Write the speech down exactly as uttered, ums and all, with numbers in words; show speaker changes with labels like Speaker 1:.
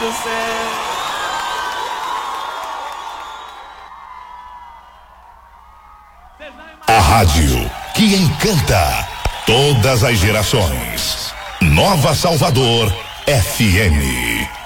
Speaker 1: do céu.
Speaker 2: A rádio que encanta todas as gerações. Nova Salvador F M.